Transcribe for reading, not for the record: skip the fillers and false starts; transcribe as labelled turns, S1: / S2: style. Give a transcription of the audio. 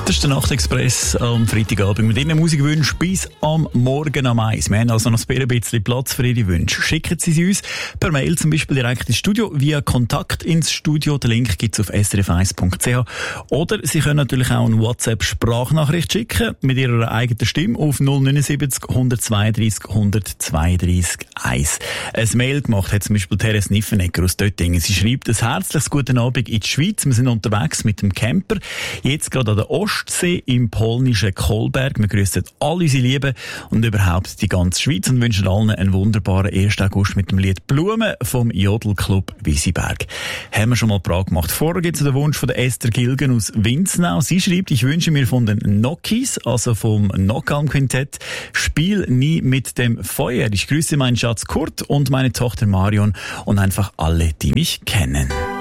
S1: Das ist der Nachtexpress am Freitagabend mit Ihren Musikwünschen bis am Morgen am 1. Wir haben also noch ein bisschen Platz für Ihre Wünsche. Schicken Sie uns per Mail zum Beispiel direkt ins Studio via Kontakt ins Studio. Den Link gibt es auf srf1.ch. Oder Sie können natürlich auch eine WhatsApp-Sprachnachricht schicken mit Ihrer eigenen Stimme auf 079 132 132 1. Ein Mail gemacht hat zum Beispiel Therese Niffenegger aus Döttingen. Sie schreibt: ein herzliches guten Abend in die Schweiz. Wir sind unterwegs mit dem Camper. Jetzt gerade an der Ostsee im polnischen Kolberg. Wir grüßen alle unsere Lieben und überhaupt die ganze Schweiz und wünschen allen einen wunderbaren 1. August mit dem Lied Blumen vom Jodelclub Wisiberg. Haben wir schon mal Prag gemacht. Vorher gibt es den Wunsch von der Esther Gilgen aus Winznau. Sie schreibt: ich wünsche mir von den Nokis, also vom Nockalm Quintett, Spiel nie mit dem Feuer. Ich grüße meinen Schatz Kurt und meine Tochter Marion und einfach alle, die mich kennen.